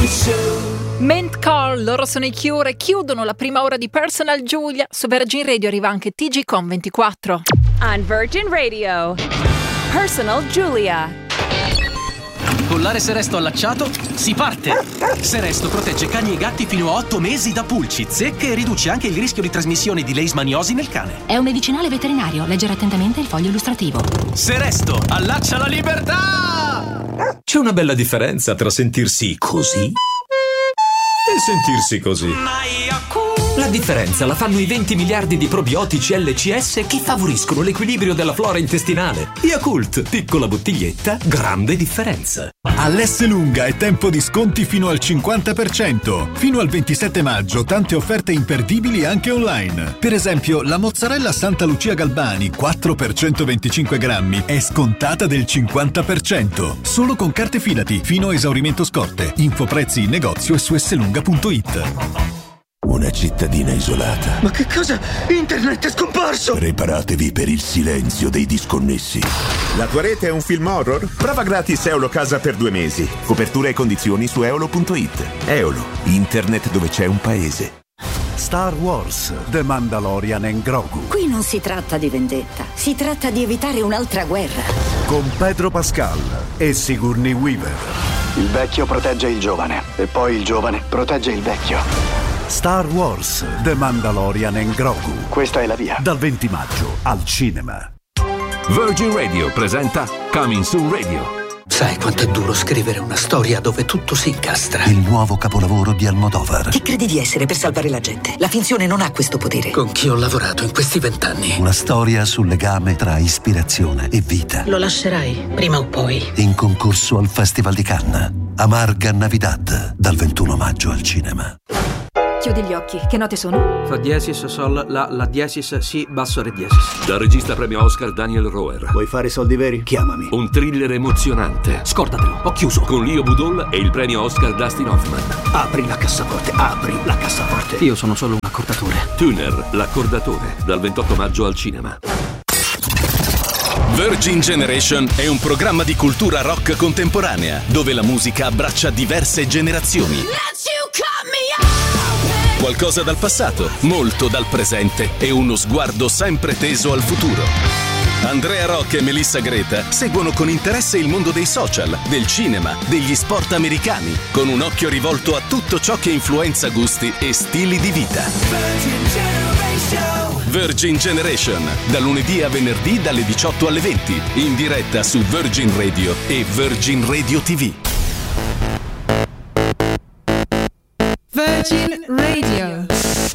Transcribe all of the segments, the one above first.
Mint Carl, loro sono i Cure e chiudono la prima ora di Personal Giulia. Su Virgin Radio arriva anche TG Con 24. On Virgin Radio, Personal Giulia. Con l'are Seresto allacciato, si parte! Seresto protegge cani e gatti fino a 8 mesi da pulci, zecche e riduce anche il rischio di trasmissione di leishmaniosi nel cane. È un medicinale veterinario, leggere attentamente il foglio illustrativo. Seresto, allaccia la libertà! C'è una bella differenza tra sentirsi così e sentirsi così. La differenza la fanno i 20 miliardi di probiotici LCS che favoriscono l'equilibrio della flora intestinale. Yakult, piccola bottiglietta, grande differenza. All'Esselunga è tempo di sconti fino al 50%. Fino al 27 maggio tante offerte imperdibili anche online. Per esempio, la mozzarella Santa Lucia Galbani 4 per 125 grammi è scontata del 50%. Solo con carte Fidati, fino a esaurimento scorte. Infoprezzi in negozio e su esselunga.it. Una cittadina isolata. Ma che cosa? Internet è scomparso! Preparatevi per il silenzio dei disconnessi. La tua rete è un film horror? Prova gratis Eolo Casa per 2 mesi. Copertura e condizioni su eolo.it. Eolo, internet dove c'è un paese. Star Wars, The Mandalorian and Grogu. Qui non si tratta di vendetta, si tratta di evitare un'altra guerra. Con Pedro Pascal e Sigourney Weaver. Il vecchio protegge il giovane e poi il giovane protegge il vecchio. Star Wars, The Mandalorian and Grogu. Questa è la via. Dal 20 maggio al cinema. Virgin Radio presenta Coming Soon Radio. Sai quanto è duro scrivere una storia dove tutto si incastra? Il nuovo capolavoro di Almodovar. Chi credi di essere per salvare la gente? La finzione non ha questo potere. Con chi ho lavorato in questi 20 anni? Una storia sul legame tra ispirazione e vita. Lo lascerai, prima o poi. In concorso al Festival di Cannes. Amarga Navidad, dal 21 maggio al cinema. Chiudi gli occhi, che note sono? Fa diesis, sol, la diesis, si, basso, re diesis. Dal regista premio Oscar Daniel Roher. Vuoi fare soldi veri? Chiamami. Un thriller emozionante. Scordatelo, ho chiuso. Con Leo Budol e il premio Oscar Dustin Hoffman. Apri la cassaforte, apri la cassaforte. Io sono solo un accordatore. Tuner, l'accordatore, dal 28 maggio al cinema. Virgin Generation è un programma di cultura rock contemporanea, dove la musica abbraccia diverse generazioni. Qualcosa dal passato, molto dal presente e uno sguardo sempre teso al futuro. Andrea Rock e Melissa Greta seguono con interesse il mondo dei social, del cinema, degli sport americani, con un occhio rivolto a tutto ciò che influenza gusti e stili di vita. Virgin Generation, da lunedì a venerdì dalle 18 alle 20, in diretta su Virgin Radio e Virgin Radio TV. Virgin Radio.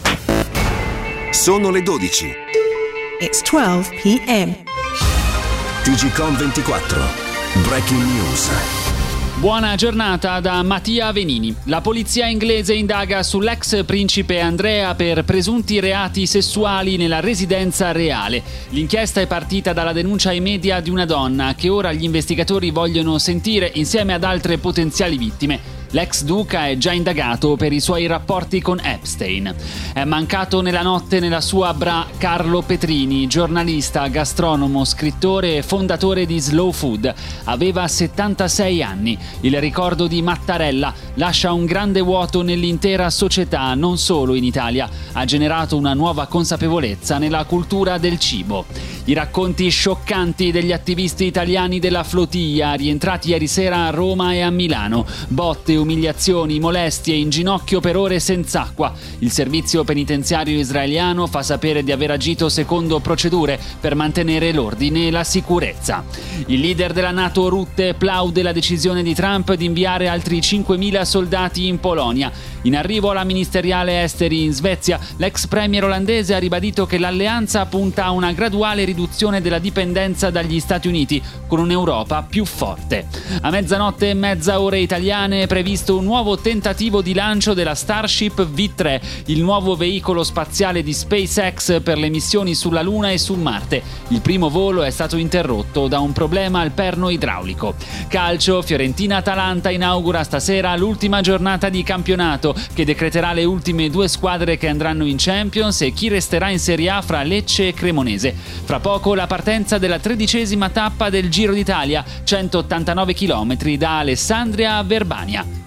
Sono le 12. It's 12 p.m. TG Con 24. Breaking News. Buona giornata da Mattia Venini. La polizia inglese indaga sull'ex principe Andrea per presunti reati sessuali nella residenza reale. L'inchiesta è partita dalla denuncia ai media di una donna che ora gli investigatori vogliono sentire insieme ad altre potenziali vittime. L'ex duca è già indagato per i suoi rapporti con Epstein. È mancato nella notte nella sua bra Carlo Petrini, giornalista, gastronomo, scrittore e fondatore di Slow Food. Aveva 76 anni. Il ricordo di Mattarella lascia un grande vuoto nell'intera società, non solo in Italia. Ha generato una nuova consapevolezza nella cultura del cibo. I racconti scioccanti degli attivisti italiani della flotilla rientrati ieri sera a Roma e a Milano. Botte, umiliazioni, molestie, in ginocchio per ore senza acqua. Il servizio penitenziario israeliano fa sapere di aver agito secondo procedure per mantenere l'ordine e la sicurezza. Il leader della NATO Rutte plaude la decisione di Trump di inviare altri 5.000 soldati in Polonia. In arrivo alla ministeriale esteri in Svezia, l'ex premier olandese ha ribadito che l'alleanza punta a una graduale riduzione della dipendenza dagli Stati Uniti, con un'Europa più forte. A mezzanotte e mezza ore italiane è previsto un nuovo tentativo di lancio della Starship V3, il nuovo veicolo spaziale di SpaceX per le missioni sulla Luna e su Marte. Il primo volo è stato interrotto da un problema al perno idraulico. Calcio, Fiorentina-Atalanta inaugura stasera l'ultima giornata di campionato, che decreterà le ultime 2 squadre che andranno in Champions e chi resterà in Serie A fra Lecce e Cremonese. Fra poco la partenza della 13ª tappa del Giro d'Italia, 189 km da Alessandria a Verbania.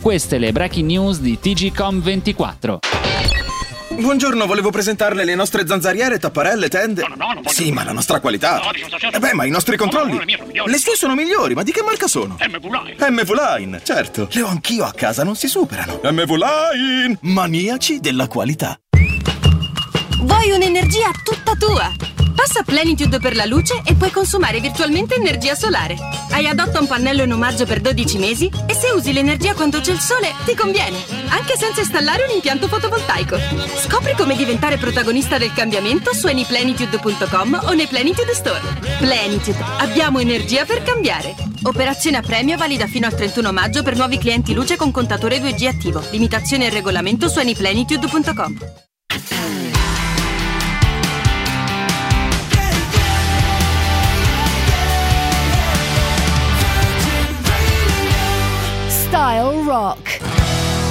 Queste le breaking news di TGCom24. Buongiorno, volevo presentarle le nostre zanzariere, tapparelle, tende. No, sì, ma la nostra qualità. Ma i nostri controlli. Le sue sono migliori, ma di che marca sono? MV-Line, certo. Le ho anch'io a casa, non si superano. MV-Line, maniaci della qualità. Vuoi un'energia tutta tua? Passa a Plenitude per la luce e puoi consumare virtualmente energia solare. Hai Adotta un pannello in omaggio per 12 mesi e se usi l'energia quando c'è il sole ti conviene, anche senza installare un impianto fotovoltaico. Scopri come diventare protagonista del cambiamento su anyplenitude.com o nei Plenitude Store. Plenitude, abbiamo energia per cambiare. Operazione a premio valida fino al 31 maggio per nuovi clienti luce con contatore 2G attivo. Limitazione e regolamento su anyplenitude.com. Style Rock.